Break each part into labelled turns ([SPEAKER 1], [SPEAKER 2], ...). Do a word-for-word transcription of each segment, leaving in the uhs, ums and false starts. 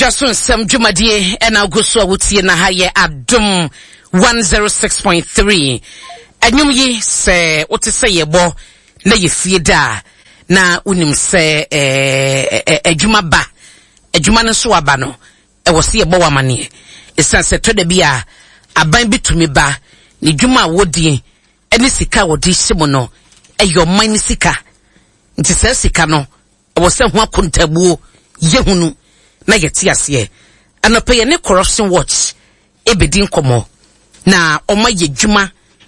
[SPEAKER 1] Jason Sam Jumadie and Augusto Wuti na haye Adum one oh six point three. Enyum yi se wote se yebo na ye fie da na unim se eh adwuma ba adwuma no so aba no e wo se yebo wamane esan se to da bia aban bitumi ba ni dwuma wodi eni sika wodi himo no eyo man sika nti se sika no e wo se ho akontabuo yehunu na yeti ase anope ye ne corruption watch ebedin komo na oma ye dwuma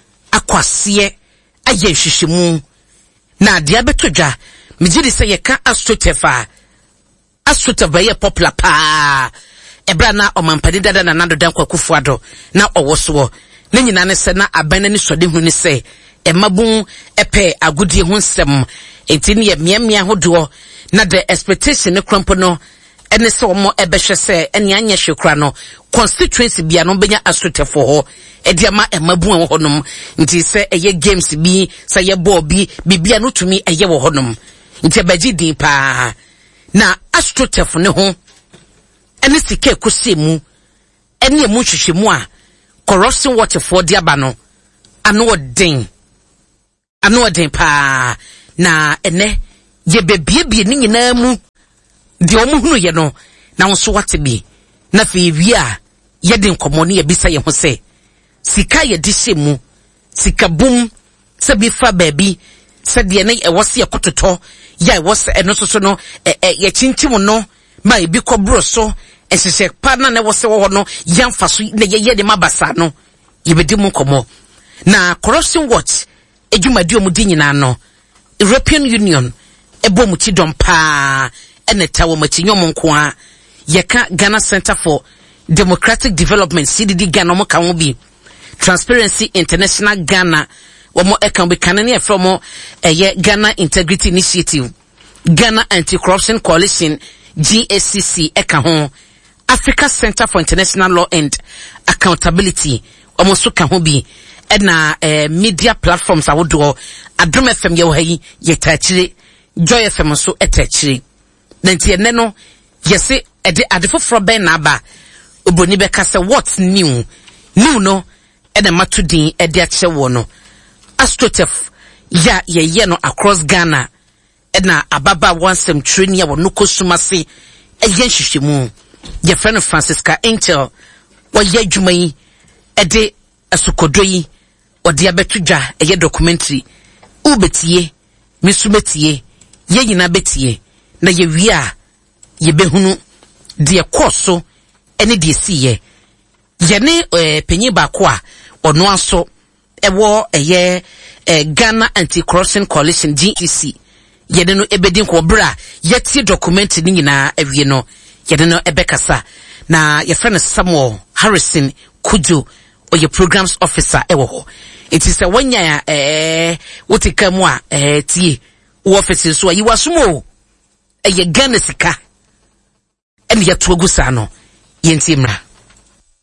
[SPEAKER 1] akwase aye hwehwemu na dia betodwa mejidi se ye ka astrotefa astrotefa ye popular pa ebra na omampade dada na nado dan kwakufuado na owoso ne nyina ne se na abana ni sode hu ni se emabun epe agudie hu nsem etini ye miamia hodo na the expectation ne krompo no ene se omo ebehwe se ene anya hwekura no constituency bia no benya asotefo ho ediama emabun ho nom nti se eye games bi se ye ball bi bibia no tumi eye wo ho nom nti abaji din pa na asotefo ne ho ene sike kosemu ene emu hwehwemu a corruption waterfall dia ba no ano odin ano odin pa na ene ye bebiebie ni nyina mu di omuhunu ye no na wonso wate bi na fe wia ye de nkomo ne ye bisa ye ho se sika ye di shemu sika bum se bi fa baabi se de ne e wose ye kototo ya e wose eno soso no ye chinchim no ma e bi kobro so e sese pa na ne wose wo no yamfa so ne ye ye de mabasa no ye be di mu nkomo na corruption watch edwumadi omudi nyina no European Union ebo muti dom pa ene tawo machinyom nko a yeka Ghana Center for Democratic Development C D D Ghana mo kan bi Transparency International Ghana womo e kan bi kanane e from eye Ghana Integrity Initiative, Ghana Anti-Corruption Coalition G A C C e kan ho, Africa Center for International Law and Accountability womo so kan ho bi na eh, media platforms awodo Adom F M ye wo hayi ye tachire Joy F M so etachire nanti ene no yese ede adefo froben na ba oboni be kase what's new new no ene matudin ede ache wo no astrotef ya ye ye no across Ghana ena ababa wansem training ya wo no kosumase eye hwehwemu ye friend Francisca Angel wo ye adwuma yi ede asukodoyi odi abetudwa eye documentary ubetie misumetie ye nyina betie na ye wia ye behunu de koso ene de siye ye ne eh, penyi ba ko a ono aso ewo eye eh, Ghana Anti-Corruption Coalition G E C ye no ebedin ko bra ye tie document ni nyina awie no ye no ebekasa na ye friend Samuel Harrison Kujo o ye programs officer ewo ho it is a wanya eh wotika mu a eh tie wo office so yi wasumo eye Ghana sika ene ya togu sa no yentimra